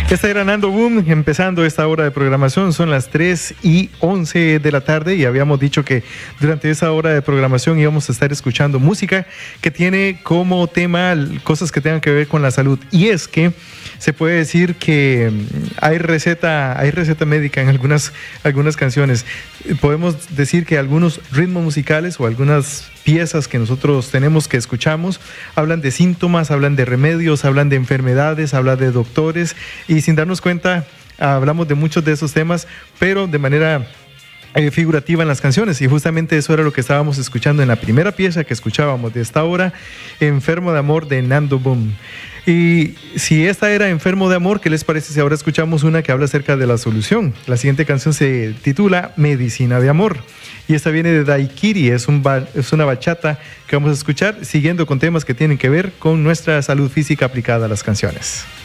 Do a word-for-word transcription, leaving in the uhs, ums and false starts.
Este era Nando Boom, empezando esta hora de programación. Son las tres y once de la tarde y habíamos dicho que durante esa hora de programación íbamos a estar escuchando música que tiene como tema cosas que tengan que ver con la salud. Y es que se puede decir que hay receta, hay receta médica en algunas, algunas canciones. Podemos decir que algunos ritmos musicales o algunas piezas que nosotros tenemos que escuchamos hablan de síntomas, hablan de remedios, hablan de enfermedades, hablan de doctores, y sin darnos cuenta hablamos de muchos de esos temas, pero de manera eh, figurativa en las canciones, y justamente eso era lo que estábamos escuchando en la primera pieza que escuchábamos de esta hora, Enfermo de Amor, de Nando Boom. Y si esta era Enfermo de Amor, ¿qué les parece si ahora escuchamos una que habla acerca de la solución? La siguiente canción se titula Medicina de Amor, y esta viene de Daiquiri, es, un ba- es una bachata que vamos a escuchar siguiendo con temas que tienen que ver con nuestra salud física aplicada a las canciones.